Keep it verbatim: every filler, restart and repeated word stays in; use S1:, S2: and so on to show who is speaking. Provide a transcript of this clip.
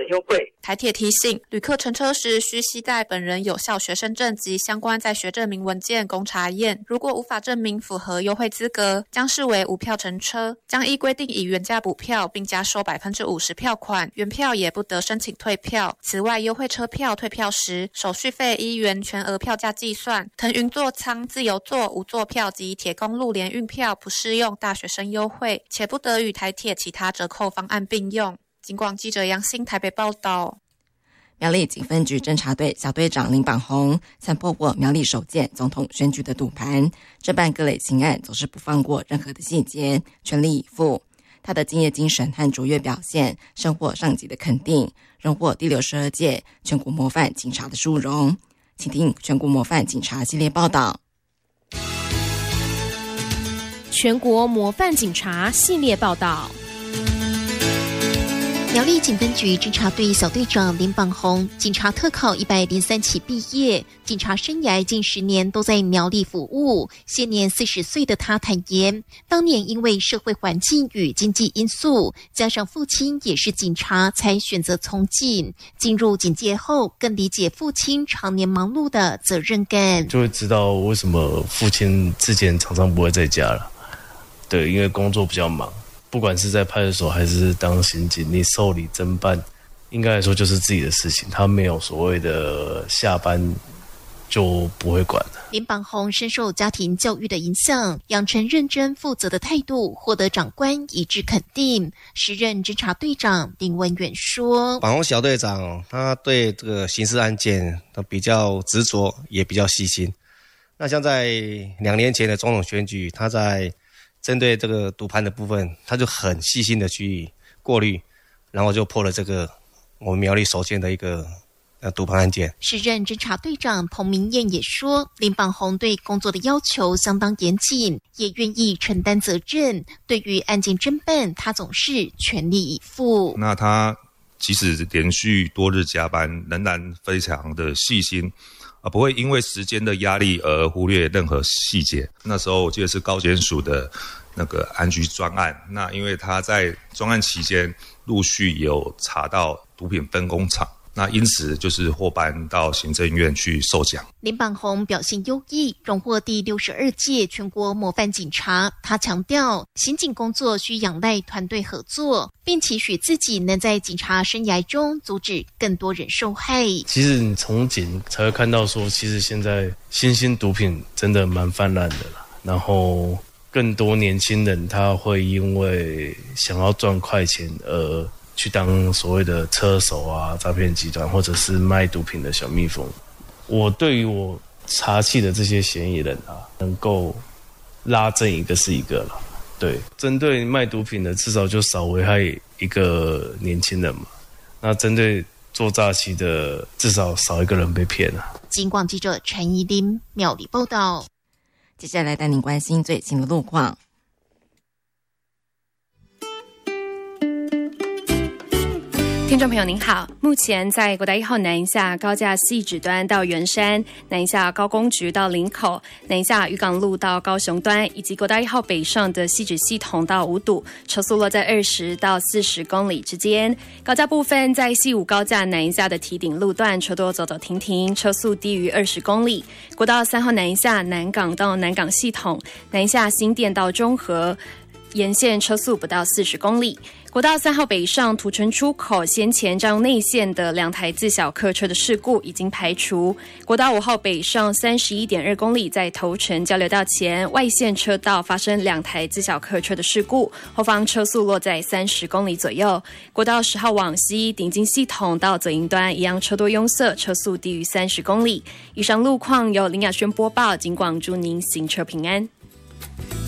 S1: 优惠。
S2: 台铁提醒，旅客乘车时需携带本人有效学生证及相关在学证明文件供查验，如果无法证明符合优惠资格，将视为无票乘车，将依规定以原价补票，并加收百分之五十票款，原票也不得申请退票。此外，优惠车票退票时，手续费依原全额票价计算，腾云座舱、自由座、无座票及铁公路联运票不适用大学生优惠，且不得与台铁其他折扣方案并用。警广记者杨欣台北报道。
S3: 苗栗警分局侦查队小队长林榜宏曾破获苗栗首届总统选举的赌盘，侦办各类刑案总是不放过任何的细节，全力以赴。他的敬业精神和卓越表现深获上级的肯定，荣获第六十二届全国模范警察的殊荣。请听全国模范警察系列报道。
S4: 全国模范警察系列报道。
S5: 苗栗警分局侦查队小队长林榜宏，警察特考一百零三期毕业，警察生涯近十年都在苗栗服务。现年四十岁的他坦言，当年因为社会环境与经济因素，加上父亲也是警察，才选择从警。进入警界后，更理解父亲常年忙碌的责任感，
S6: 就会知道为什么父亲之前常常不会在家了。对，因为工作比较忙。不管是在派出所还是当刑警，你受理侦办，应该来说就是自己的事情，他没有所谓的下班就不会管了。
S5: 林榜宏深受家庭教育的影响，养成认真负责的态度，获得长官一致肯定。时任侦查队长林文远说：“
S7: 榜宏小队长他对这个刑事案件他比较执着，也比较细心。那像在两年前的总统选举，他在针对这个赌盘的部分，他就很细心的去过滤，然后就破了这个我们苗栗首件的一个呃赌盘案件。”
S5: 时任侦查队长彭明燕也说，林榜宏对工作的要求相当严谨，也愿意承担责任。对于案件侦办，他总是全力以赴。
S8: 那他即使连续多日加班，仍然非常的细心。啊，不会因为时间的压力而忽略任何细节。那时候我记得是高检署的那个安居专案，那因为他在专案期间陆续有查到毒品分工厂，那因此就是获颁到行政院去受奖。
S5: 林榜宏表现优异，荣获第六十二届全国模范警察。他强调，刑警工作需仰赖团队合作，并期许自己能在警察生涯中阻止更多人受害。
S6: 其实你从警才会看到说，其实现在新兴毒品真的蛮泛滥的啦，然后更多年轻人他会因为想要赚快钱而去当所谓的车手啊、诈骗集团，或者是卖毒品的小蜜蜂。我对于我查缉的这些嫌疑人啊，能够拉正一个是一个了。对，针对卖毒品的，至少就少危害一个年轻人嘛。那针对做诈欺的，至少少一个人被骗啊。
S5: 警广记者陈怡琳苗栗报道。
S3: 接下来带您关心最新的路况。
S4: 听众朋友您好，目前在国道一号南下高架汐止端到圆山，南下高工局到林口，南下渔港路到高雄端，以及国道一号北上的汐止系统到五堵，车速落在二十到四十公里之间。高架部分在西武高架南下的堤顶路段，车多走走停停，车速低于二十公里。国道三号南下南港到南港系统，南下新店到中和，沿线车速不到四十公里。国道三号北上土城出口先前将内线的两台自小客车的事故已经排除。国道五号北上 三十一点二公里，在头城交流道前外线车道发生两台自小客车的事故，后方车速落在三十公里左右。国道十号往西顶进系统到左营端一样车多拥塞，车速低于三十公里。以上路况由林雅轩播报，警广祝您行车平安。